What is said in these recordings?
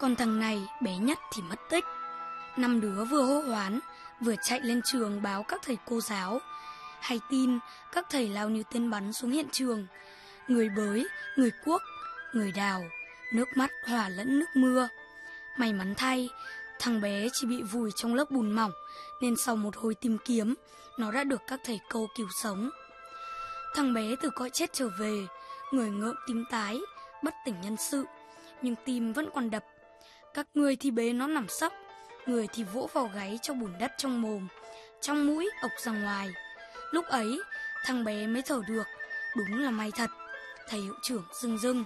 Còn thằng này bé nhất thì mất tích. 5 đứa vừa hô hoán, vừa chạy lên trường báo các thầy cô giáo. Hay tin, các thầy lao như tên bắn xuống hiện trường. Người bới, người cuốc, người đào, nước mắt hòa lẫn nước mưa. May mắn thay, thằng bé chỉ bị vùi trong lớp bùn mỏng, nên sau một hồi tìm kiếm, nó đã được các thầy cô cứu sống. Thằng bé từ cõi chết trở về, người ngợm tím tái, bất tỉnh nhân sự, nhưng tim vẫn còn đập. Các người thì bế nó nằm sấp, người thì vỗ vào gáy cho bùn đất trong mồm, trong mũi ộc ra ngoài. Lúc ấy, thằng bé mới thở được, đúng là may thật, thầy hiệu trưởng rưng rưng.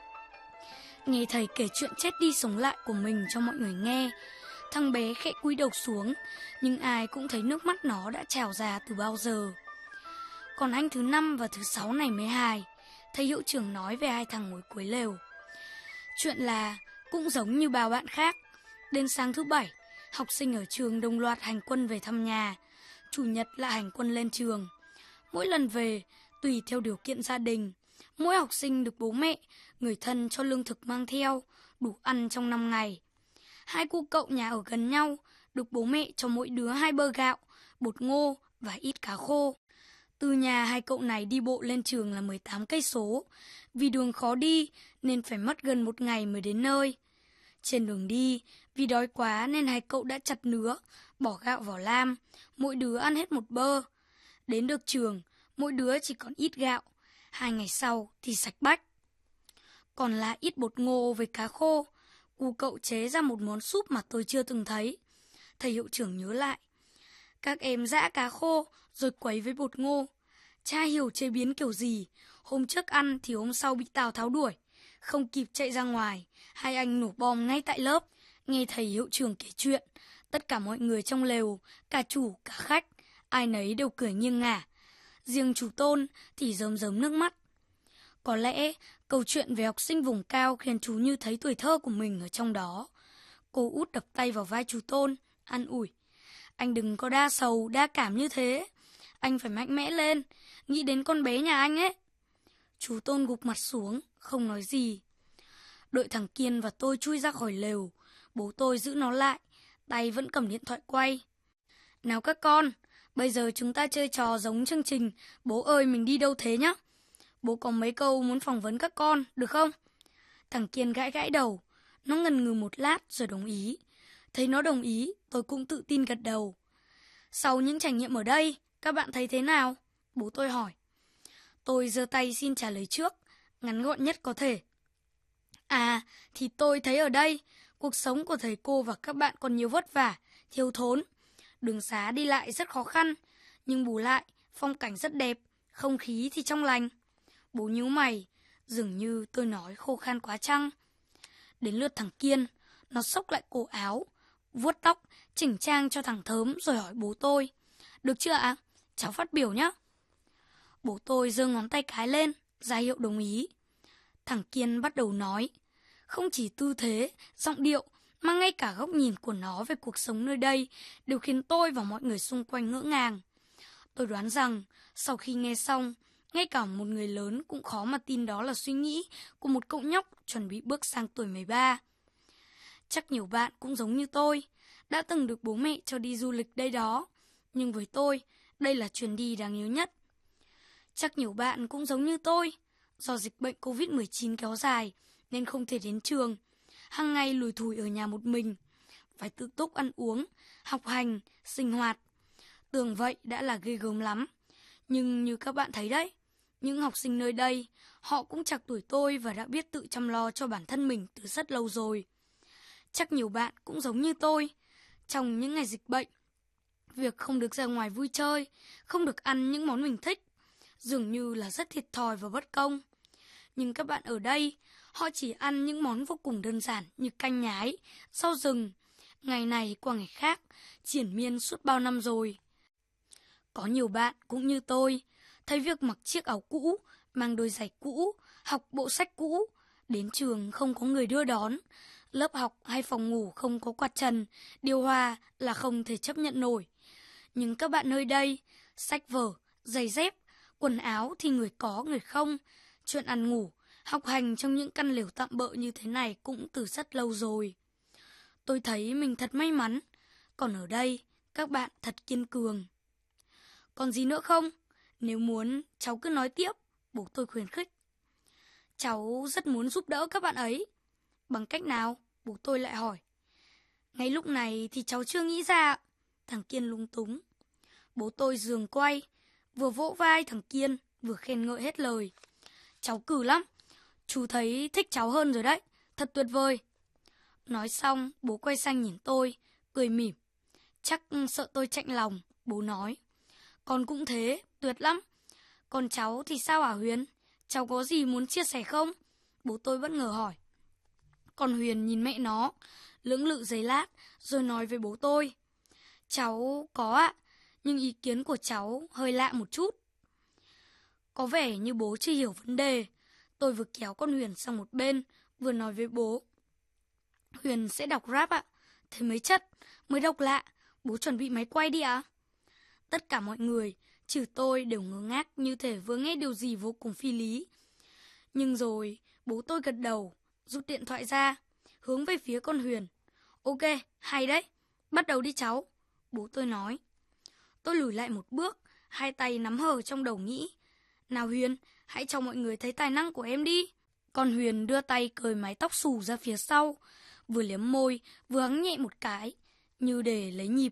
Nghe thầy kể chuyện chết đi sống lại của mình cho mọi người nghe, thằng bé khẽ cúi đầu xuống, nhưng ai cũng thấy nước mắt nó đã trào ra từ bao giờ. Còn anh thứ 5 và thứ 6 này mới hài, thầy hiệu trưởng nói về 2 thằng ngồi cuối lều. Chuyện là cũng giống như bao bạn khác, đến sáng thứ 7, học sinh ở trường đồng loạt hành quân về thăm nhà, chủ nhật lại hành quân lên trường. Mỗi lần về, tùy theo điều kiện gia đình, mỗi học sinh được bố mẹ, người thân cho lương thực mang theo, đủ ăn trong 5 ngày. 2 cô cậu nhà ở gần nhau, được bố mẹ cho mỗi đứa 2 bơ gạo, bột ngô và ít cá khô. Từ nhà 2 cậu này đi bộ lên trường là 18 cây số, vì đường khó đi nên phải mất gần 1 ngày mới đến nơi. Trên đường đi, vì đói quá nên 2 cậu đã chặt nứa, bỏ gạo vào lam, mỗi đứa ăn hết 1 bơ. Đến được trường, mỗi đứa chỉ còn ít gạo, 2 ngày sau thì sạch bách. Còn lại ít bột ngô với cá khô, cu cậu chế ra một món súp mà tôi chưa từng thấy. Thầy hiệu trưởng nhớ lại. Các em giã cá khô rồi quấy với bột ngô. Chả hiểu chế biến kiểu gì, hôm trước ăn thì hôm sau bị Tào Tháo đuổi. Không kịp chạy ra ngoài, 2 anh nổ bom ngay tại lớp. Nghe thầy hiệu trưởng kể chuyện, tất cả mọi người trong lều, cả chủ, cả khách, ai nấy đều cười nghiêng ngả. Riêng chú Tôn thì rơm rớm nước mắt. Có lẽ câu chuyện về học sinh vùng cao khiến chú như thấy tuổi thơ của mình ở trong đó. Cô út đập tay vào vai chú Tôn, an ủi. Anh đừng có đa sầu, đa cảm như thế. Anh phải mạnh mẽ lên, nghĩ đến con bé nhà anh ấy. Chú Tôn gục mặt xuống, không nói gì. Đợi thằng Kiên và tôi chui ra khỏi lều, bố tôi giữ nó lại, tay vẫn cầm điện thoại quay. Nào các con, bây giờ chúng ta chơi trò giống chương trình Bố ơi mình đi đâu thế nhá. Bố có mấy câu muốn phỏng vấn các con, được không? Thằng Kiên gãi gãi đầu, nó ngần ngừ một lát rồi đồng ý. Thấy nó đồng ý, tôi cũng tự tin gật đầu. Sau những trải nghiệm ở đây, các bạn thấy thế nào? Bố tôi hỏi. Tôi giơ tay xin trả lời trước, ngắn gọn nhất có thể. Thì tôi thấy ở đây, cuộc sống của thầy cô và các bạn còn nhiều vất vả, thiếu thốn. Đường xá đi lại rất khó khăn, nhưng bù lại, phong cảnh rất đẹp, không khí thì trong lành. Bố nhíu mày, dường như tôi nói khô khan quá chăng. Đến lượt thằng Kiên, nó xốc lại cổ áo, vuốt tóc, chỉnh trang cho thằng Thớm rồi hỏi bố tôi. Được chưa ạ? Cháu phát biểu nhé. Bố tôi giơ ngón tay cái lên, ra hiệu đồng ý. Thằng Kiên bắt đầu nói. Không chỉ tư thế, giọng điệu, mà ngay cả góc nhìn của nó về cuộc sống nơi đây đều khiến tôi và mọi người xung quanh ngỡ ngàng. Tôi đoán rằng, sau khi nghe xong, ngay cả một người lớn cũng khó mà tin đó là suy nghĩ của một cậu nhóc chuẩn bị bước sang tuổi 13. Chắc nhiều bạn cũng giống như tôi, đã từng được bố mẹ cho đi du lịch đây đó. Nhưng với tôi, đây là chuyến đi đáng nhớ nhất. Chắc nhiều bạn cũng giống như tôi, do dịch bệnh Covid-19 kéo dài nên không thể đến trường. Hàng ngày lủi thủi ở nhà một mình, phải tự túc ăn uống, học hành, sinh hoạt. Tưởng vậy đã là ghê gớm lắm. Nhưng như các bạn thấy đấy, những học sinh nơi đây, họ cũng chạc tuổi tôi và đã biết tự chăm lo cho bản thân mình từ rất lâu rồi. Chắc nhiều bạn cũng giống như tôi. Trong những ngày dịch bệnh, việc không được ra ngoài vui chơi, không được ăn những món mình thích, dường như là rất thiệt thòi và bất công. Nhưng các bạn ở đây, họ chỉ ăn những món vô cùng đơn giản như canh nhái, rau rừng. Ngày này qua ngày khác, triền miên suốt bao năm rồi. Có nhiều bạn cũng như tôi, thấy việc mặc chiếc áo cũ, mang đôi giày cũ, học bộ sách cũ, đến trường không có người đưa đón, lớp học hay phòng ngủ không có quạt trần, điều hòa là không thể chấp nhận nổi. Nhưng các bạn nơi đây, sách vở, giày dép, quần áo thì người có người không, chuyện ăn ngủ Học hành trong những căn lều tạm bợ như thế này cũng từ rất lâu rồi. Tôi thấy mình thật may mắn, còn ở đây các bạn thật kiên cường. Còn gì nữa không? Nếu muốn, cháu cứ nói tiếp, bố tôi khuyến khích. Cháu rất muốn giúp đỡ các bạn ấy. Bằng cách nào? Bố tôi lại hỏi. Ngay lúc này thì cháu chưa nghĩ ra. Thằng Kiên lúng túng. Bố tôi giường quay, vừa vỗ vai thằng Kiên, vừa khen ngợi hết lời. Cháu cừ lắm. Chú thấy thích cháu hơn rồi đấy. Thật tuyệt vời. Nói xong, bố quay sang nhìn tôi, cười mỉm. Chắc sợ tôi chạnh lòng, bố nói. Con cũng thế, tuyệt lắm. Còn cháu thì sao hả Huyền? Cháu có gì muốn chia sẻ không? Bố tôi bất ngờ hỏi. Còn Huyền nhìn mẹ nó, lưỡng lự giây lát, rồi nói với bố tôi. Cháu có ạ, nhưng ý kiến của cháu hơi lạ một chút. Có vẻ như bố chưa hiểu vấn đề. Tôi vừa kéo con Huyền sang một bên, vừa nói với bố. Huyền sẽ đọc rap ạ. Thế mới chất, mới độc lạ. Bố chuẩn bị máy quay đi ạ. Tất cả mọi người, trừ tôi đều ngơ ngác như thể vừa nghe điều gì vô cùng phi lý. Nhưng rồi, bố tôi gật đầu, rút điện thoại ra, hướng về phía con Huyền. Ok, hay đấy, bắt đầu đi cháu. Bố tôi nói. Tôi lùi lại một bước, hai tay nắm hờ trong đầu nghĩ. Nào Huyền, hãy cho mọi người thấy tài năng của em đi. Con Huyền đưa tay cởi mái tóc xù ra phía sau, vừa liếm môi, vừa hắng nhẹ một cái, như để lấy nhịp.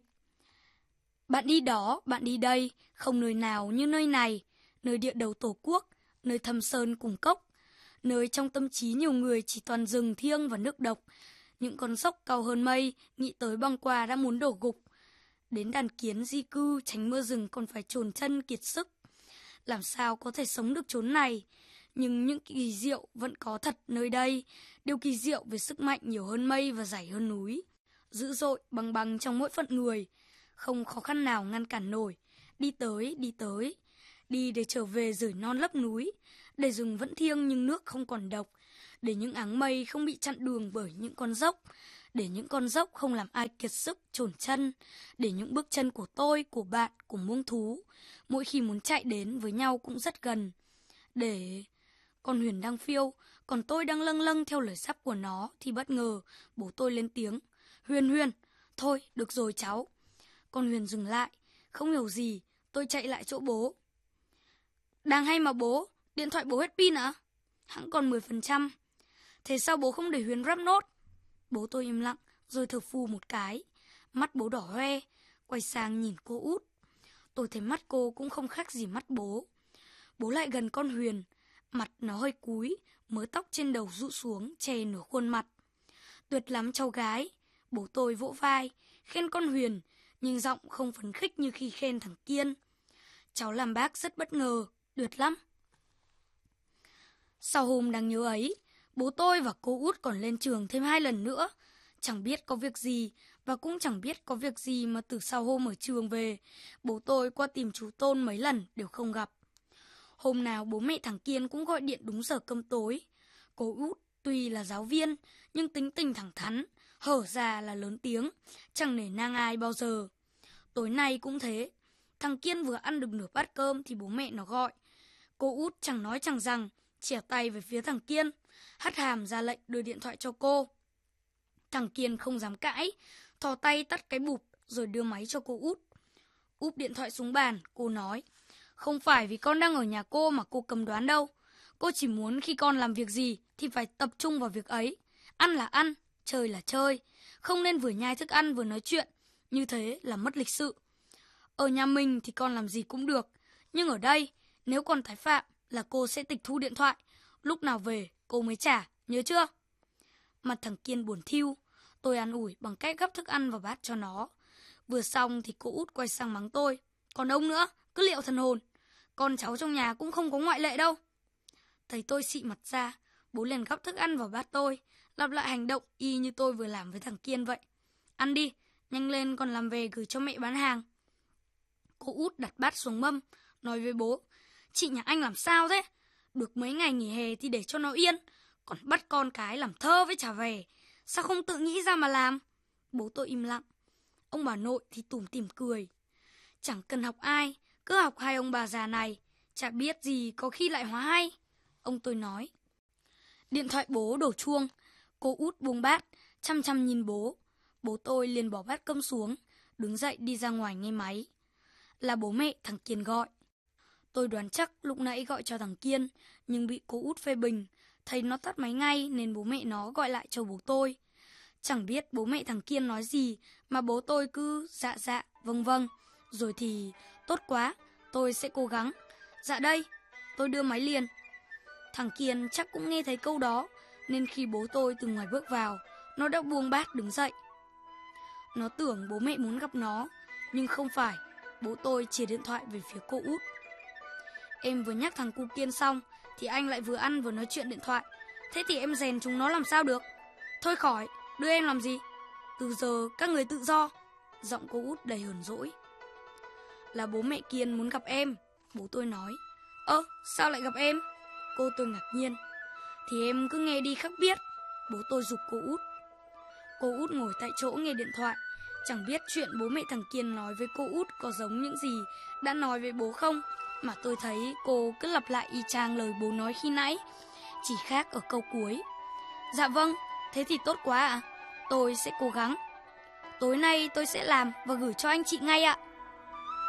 Bạn đi đó, bạn đi đây, không nơi nào như nơi này, nơi địa đầu tổ quốc, nơi thâm sơn cùng cốc, nơi trong tâm trí nhiều người chỉ toàn rừng thiêng và nước độc, những con dốc cao hơn mây, nghĩ tới băng qua đã muốn đổ gục. Đến đàn kiến di cư tránh mưa rừng còn phải chồn chân kiệt sức. Làm sao có thể sống được chốn này? Nhưng những kỳ diệu vẫn có thật nơi đây. Điều kỳ diệu về sức mạnh nhiều hơn mây và dày hơn núi. Dữ dội bằng bằng trong mỗi phận người. Không khó khăn nào ngăn cản nổi. Đi tới, đi tới. Đi để trở về rời non lấp núi. Để rừng vẫn thiêng nhưng nước không còn độc. Để những áng mây không bị chặn đường bởi những con dốc. Để những con dốc không làm ai kiệt sức, chổn chân. Để những bước chân của tôi, của bạn, của muông thú, mỗi khi muốn chạy đến với nhau cũng rất gần. Để... Con Huyền đang phiêu, còn tôi đang lâng lâng theo lời sắp của nó thì bất ngờ bố tôi lên tiếng. Huyền Huyền, thôi được rồi cháu. Con Huyền dừng lại, không hiểu gì, tôi chạy lại chỗ bố. Đang hay mà bố, điện thoại bố hết pin ạ? Hẵng còn 10%. Thế sao bố không để Huyền rap nốt? Bố tôi im lặng, rồi thở phù một cái. Mắt bố đỏ hoe, quay sang nhìn cô út. Tôi thấy mắt cô cũng không khác gì mắt bố. Bố lại gần con Huyền, mặt nó hơi cúi, mớ tóc trên đầu rũ xuống, che nửa khuôn mặt. Tuyệt lắm cháu gái. Bố tôi vỗ vai, khen con Huyền, nhưng giọng không phấn khích như khi khen thằng Kiên. Cháu làm bác rất bất ngờ, tuyệt lắm. Sau hôm đáng nhớ ấy, bố tôi và cô út còn lên trường thêm 2 lần nữa. Chẳng biết có việc gì, và cũng chẳng biết có việc gì mà từ sau hôm ở trường về, bố tôi qua tìm chú Tôn mấy lần đều không gặp. Hôm nào bố mẹ thằng Kiên cũng gọi điện đúng giờ cơm tối. Cô út tuy là giáo viên, nhưng tính tình thẳng thắn, hở ra là lớn tiếng, chẳng nể nang ai bao giờ. Tối nay cũng thế, thằng Kiên vừa ăn được nửa bát cơm thì bố mẹ nó gọi. Cô út chẳng nói chẳng rằng, chìa tay về phía thằng Kiên, hất hàm ra lệnh đưa điện thoại cho cô. Thằng Kiên không dám cãi, thò tay tắt cái bụp rồi đưa máy cho cô út. Úp điện thoại xuống bàn, cô nói. Không phải vì con đang ở nhà cô mà cô cầm đoán đâu. Cô chỉ muốn khi con làm việc gì thì phải tập trung vào việc ấy. Ăn là ăn, chơi là chơi. Không nên vừa nhai thức ăn vừa nói chuyện. Như thế là mất lịch sự. Ở nhà mình thì con làm gì cũng được. Nhưng ở đây, nếu con tái phạm là cô sẽ tịch thu điện thoại. Lúc nào về, cô mới trả, nhớ chưa? Mặt thằng Kiên buồn thiu. Tôi an ủi bằng cách gắp thức ăn vào bát cho nó. Vừa xong thì cô út quay sang mắng tôi. Còn ông nữa, cứ liệu thần hồn. Con cháu trong nhà cũng không có ngoại lệ đâu. Thấy tôi xị mặt ra, bố liền gắp thức ăn vào bát tôi, lặp lại hành động y như tôi vừa làm với thằng Kiên vậy. Ăn đi, nhanh lên còn làm về gửi cho mẹ bán hàng. Cô út đặt bát xuống mâm, nói với bố. Chị nhà anh làm sao thế? Được mấy ngày nghỉ hè thì để cho nó yên, còn bắt con cái làm thơ với chả về. Sao không tự nghĩ ra mà làm? Bố tôi im lặng. Ông bà nội thì tủm tỉm cười. Chẳng cần học ai, cứ học hai ông bà già này, chả biết gì có khi lại hóa hay. Ông tôi nói. Điện thoại bố đổ chuông. Cô Út buông bát, chăm chăm nhìn bố. Bố tôi liền bỏ bát cơm xuống, đứng dậy đi ra ngoài nghe máy. Là bố mẹ thằng Kiên gọi. Tôi đoán chắc lúc nãy gọi cho thằng Kiên, nhưng bị cô Út phê bình. Thấy nó tắt máy ngay nên bố mẹ nó gọi lại cho bố tôi. Chẳng biết bố mẹ thằng Kiên nói gì mà bố tôi cứ dạ dạ, vâng vâng. Rồi thì, tốt quá, tôi sẽ cố gắng. Dạ đây, tôi đưa máy liền. Thằng Kiên chắc cũng nghe thấy câu đó, nên khi bố tôi từ ngoài bước vào, nó đã buông bát đứng dậy. Nó tưởng bố mẹ muốn gặp nó, nhưng không phải. Bố tôi chìa điện thoại về phía cô Út. Em vừa nhắc thằng cu Kiên xong thì anh lại vừa ăn vừa nói chuyện điện thoại. Thế thì em rèn chúng nó làm sao được? Thôi khỏi, đưa em làm gì? Từ giờ các người tự do. Giọng cô Út đầy hờn dỗi. Là bố mẹ Kiên muốn gặp em, bố tôi nói. Sao lại gặp em? Cô tôi ngạc nhiên. Thì em cứ nghe đi khắc biết. Bố tôi giục cô Út. Cô Út ngồi tại chỗ nghe điện thoại. Chẳng biết chuyện bố mẹ thằng Kiên nói với cô Út có giống những gì đã nói với bố không, mà tôi thấy cô cứ lặp lại y chang lời bố nói khi nãy, chỉ khác ở câu cuối. Dạ vâng, thế thì tốt quá ạ. Tôi sẽ cố gắng. Tối nay tôi sẽ làm và gửi cho anh chị ngay ạ.